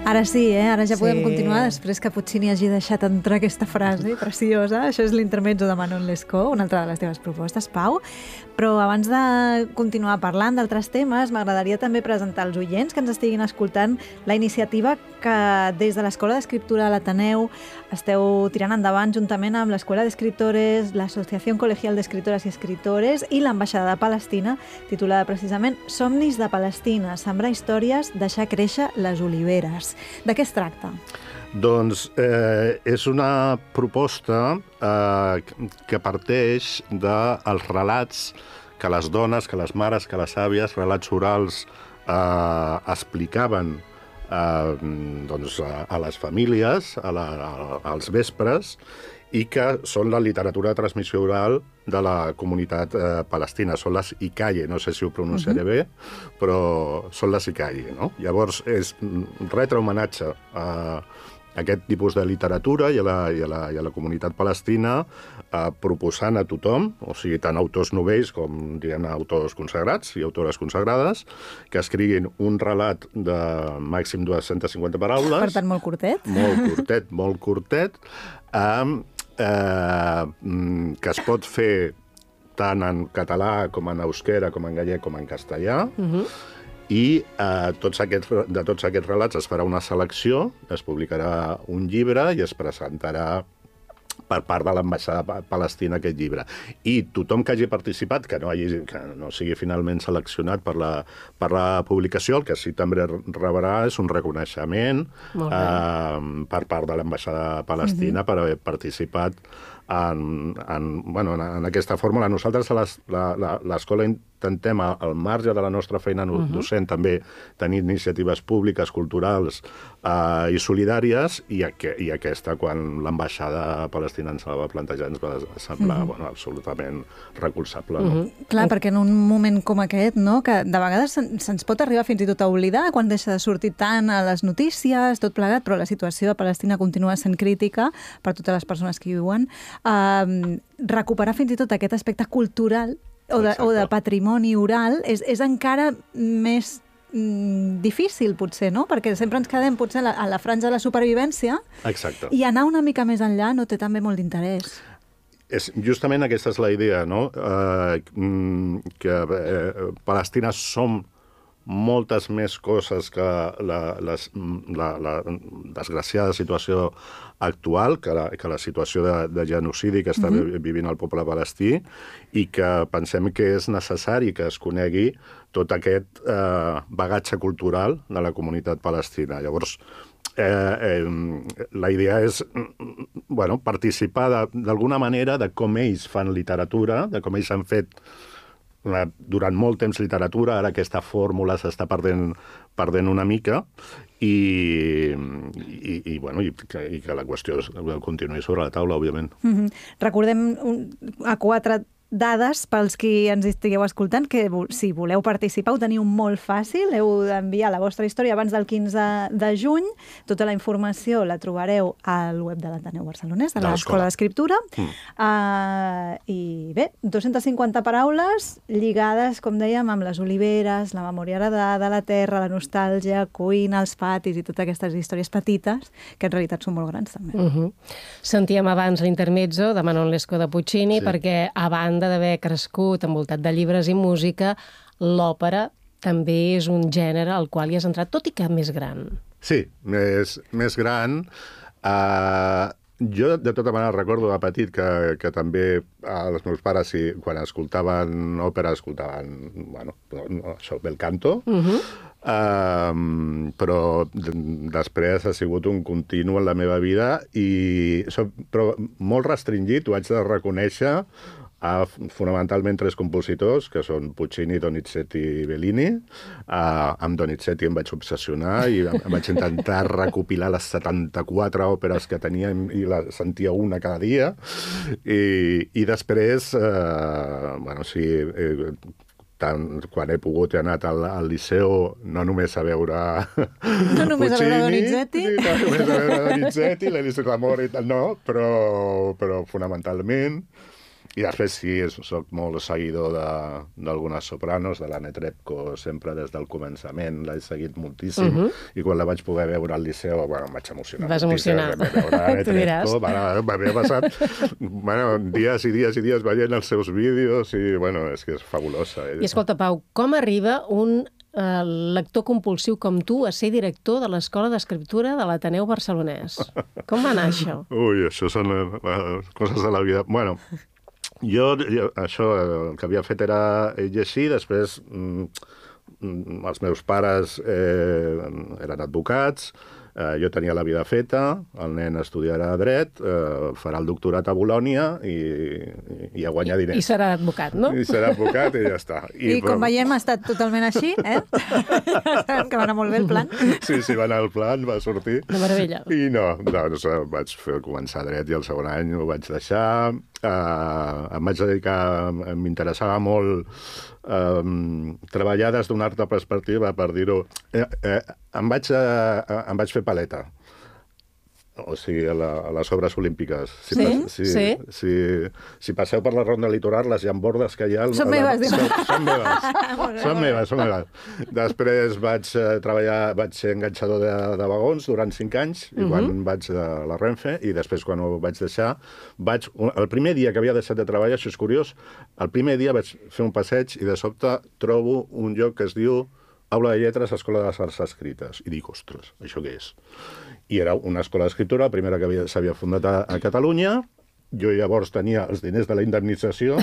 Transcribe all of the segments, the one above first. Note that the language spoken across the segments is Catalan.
Ara sí, ara ja podem Sí. continuar després que Puccini hagi deixat entrar aquesta frase preciosa. Això és l'intermezzo de Manon Lescaut, una altra de les teves propostes, Pau. Però abans de continuar parlant d'altres temes, m'agradaria també presentar als oients que ens estiguin escoltant la iniciativa que des de l'Escola d'Escriptura de l'Ateneu esteu tirant endavant juntament amb l'Escola d'Escritores, l'Associació Col·legial d'Escriptores i Escritores i l'Ambaixada de Palestina, titulada precisament Somnis de Palestina, sembrar històries, deixar créixer les oliveres. De què es tracta? Doncs és una proposta que parteix dels relats que les dones, que les mares, que les àvies, relats orals, explicaven doncs, a les famílies, als vespres, i que són la literatura de transmissió oral de la comunitat palestina. Són les Ikaye, no sé si ho pronunciaré bé, però són les Ikaye, no? Llavors, és retre homenatge a aquest tipus de literatura i a la comunitat palestina, proposant a tothom, o sigui, tant autors novells com, diguem, autors consagrats i autores consagrades, que escriguin un relat de màxim 250 paraules. Per tant, molt curtet. Molt curtet, que es pot fer tant en català com en euskera, com en gallec, com en castellà, i de tots aquests relats es farà una selecció, es publicarà un llibre i es presentarà per part de l'Ambaixada Palestina aquest llibre. I tothom que hagi participat, que no sigui finalment seleccionat per la publicació, el que sí també rebrà és un reconeixement per part de l'Ambaixada Palestina per haver participat en aquesta fórmula. Nosaltres a l'escola intentem, al marge de la nostra feina docent, també tenir iniciatives públiques, culturals i solidàries, i aquesta, quan l'ambaixada palestina ens la va plantejar, ens va semblar absolutament recolzable. Clar, perquè en un moment com aquest, que de vegades se'ns pot arribar fins i tot a oblidar quan deixa de sortir tant a les notícies, tot plegat, però la situació de Palestina continua sent crítica per totes les persones que hi viuen. Recuperar fins i tot aquest aspecte cultural o de patrimoni oral és encara més difícil, potser, no? Perquè sempre ens quedem potser a la franja de la supervivència. Exacte. I anar una mica més enllà no té també molt d'interès. Justament aquesta és la idea, no? Que Palestina som moltes més coses que la desgraciada situació actual, que la situació de genocidi que està vivint el poble palestí, i que pensem que és necessari que es conegui tot aquest bagatge cultural de la comunitat palestina. Llavors, la idea és participar d'alguna manera de com ells fan literatura, de com ells han fet durant molt temps literatura, ara aquesta fórmula s'està perdent una mica, i que la qüestió continuï sobre la taula, òbviament. Recordem a 4 dades pels qui ens estigueu escoltant, que si voleu participar ho teniu molt fàcil, heu d'enviar la vostra història abans del 15 de juny, tota la informació la trobareu al web de l'Ateneu Barcelonès, de l'Escola d'Escriptura, i bé, 250 paraules lligades, com dèiem, amb les oliveres, la memòria heredada, la terra, la nostàlgia, cuina, els patis i totes aquestes històries petites, que en realitat són molt grans també. Sentíem abans l'intermezzo de Manon Lescaut de Puccini, perquè a banda d'haver crescut envoltat de llibres i música, l'òpera també és un gènere al qual hi has entrat, tot i que més gran. Sí, més gran. Jo, de tota manera, recordo de petit que també els meus pares, quan escoltaven òpera, escoltaven, això, bel canto, però després ha sigut un continu en la meva vida, però molt restringit, ho haig de reconèixer, fonamentalment 3 compositors, que són Puccini, Donizetti i Bellini. Amb Donizetti em vaig obsessionar i em vaig intentar recopilar les 74 òperes que tenia i la sentia una cada dia. I després, quan he pogut he anat al Liceu, no només a veure no només Puccini, a veure Donizetti, l'Elisa Clamor i tal, no, però fonamentalment I després sí, soc molt seguidor d'algunes sopranos, de l'Anne Trebko, sempre des del començament, l'he seguit moltíssim, i quan la vaig poder veure al Liceu, bueno, em vaig emocionar. Vas emocionar. Tu diràs. M'havia passat dies i dies i dies veient els seus vídeos, i bueno, és que és fabulosa. I escolta, Pau, com arriba un lector compulsiu com tu a ser director de l'Escola d'Escriptura de l'Ateneu Barcelonès? Com va anar això? Ui, això són coses de la vida. Bueno, jo això, el que havia fet era llegir, després els meus pares eren advocats, jo tenia la vida feta, el nen estudiarà dret, farà el doctorat a Bolònia i a guanyar diners. I serà advocat, no? I serà advocat i ja està. I com veiem ha estat totalment així, Sabem que va anar molt bé el plan. Sí, va anar el plan, va sortir. De meravella. I doncs vaig començar dret i el segon any ho vaig deixar. Em vaig dedicar, m'interessava molt treballar des d'una altra perspectiva, per dir-ho. Em vaig fer paleta. O sigui, a les obres olímpiques. Si passeu per la ronda litoral, les llambordes que hi ha... Són meves, Són meves. Després vaig ser enganxador de vagons durant 5 anys, i quan vaig a la Renfe, i després quan ho vaig deixar, el primer dia que havia deixat de treballar, això és curiós, el primer dia vaig fer un passeig i de sobte trobo un lloc que es diu Aula de Lletres, Escola de les Arts Escrites. I dic, ostres, això què és? I era una escola d'escriptura, la primera que s'havia fundat a Catalunya. Jo llavors tenia els diners de la indemnització.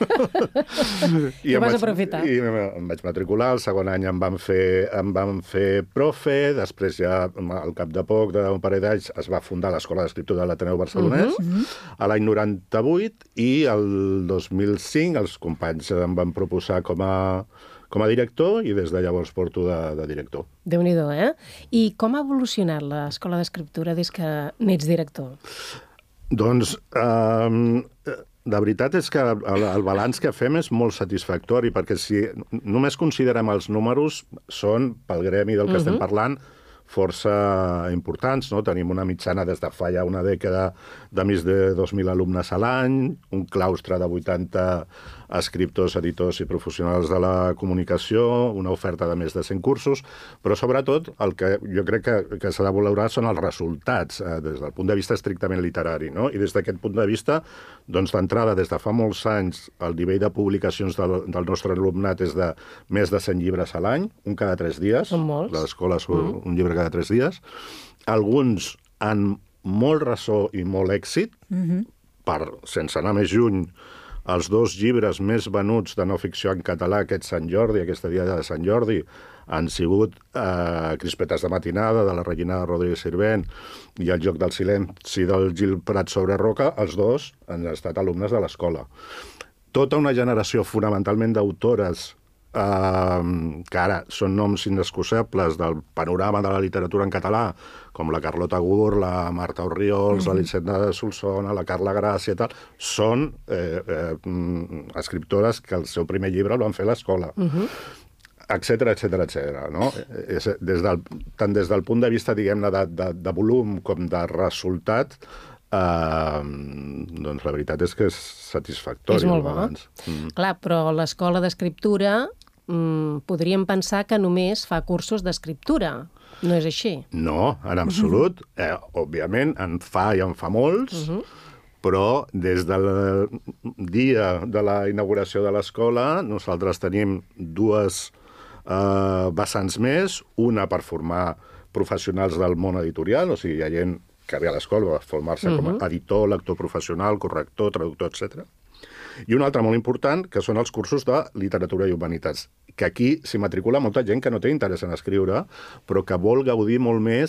I vas aprofitar. I em vaig matricular, el segon any em van fer profe, després ja al cap de poc, d'un parell d'anys, es va fundar l'Escola d'Escriptura de l'Ateneu Barcelonès, a l'any 98, i el 2005 els companys em van proposar com a director, i des de llavors porto de director. Déu-n'hi-do, I com ha evolucionat l'Escola d'Escriptura des que n'ets director? Doncs la veritat és que el balanç que fem és molt satisfactori, perquè si només considerem els números, són, pel gremi del que estem parlant, força importants, no? Tenim una mitjana des de fa ja una dècada de més de 2.000 alumnes a l'any, un claustre de 80 escriptors, editors i professionals de la comunicació, una oferta de més de 100 cursos, però sobretot el que jo crec que s'ha de valorar són els resultats des del punt de vista estrictament literari, no? I des d'aquest punt de vista, doncs d'entrada, des de fa molts anys, el nivell de publicacions del nostre alumnat és de més de 100 llibres a l'any, un cada 3 dies. Són molts. L'escola és un llibre cada 3 dies. Alguns amb molt ressò i molt èxit, sense anar més lluny, els 2 llibres més venuts de no ficció en català aquest Sant Jordi, aquesta dia de Sant Jordi, han sigut Crispetes de matinada, de la Regina Rodríguez Sirvent, i El joc del silenci del Gil Prat sobre Roca. Els 2 han estat alumnes de l'escola. Tota una generació fonamentalment d'autores que ara són noms inexcusables del panorama de la literatura en català, com la Carlota Gur, la Marta Orriols, l'Elisenda de Solsona, la Carla Gràcia, tal, són escriptores que el seu primer llibre el van fer a l'escola, etcètera, no? Tant des del punt de vista, diguem-ne, de volum com de resultat, doncs la veritat és que és satisfactori. És molt bo. Clar, però l'Escola d'Escriptura podríem pensar que només fa cursos d'escriptura. No és així? No, en absolut. Òbviament, en fa i en fa molts, però des del dia de la inauguració de l'escola nosaltres tenim 2 vessants més, una per formar professionals del món editorial, o sigui, hi ha gent que ve a l'escola a formar-se com a editor, lector professional, corrector, traductor, etc. I un altre molt important, que són els cursos de literatura i humanitats, que aquí s'hi matricula molta gent que no té interès en escriure, però que vol gaudir molt més